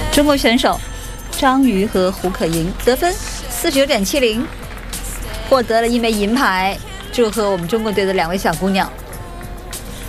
中国选手张瑜和胡可盈得分49.70，获得了1枚银牌，祝贺我们中国队的2位小姑娘。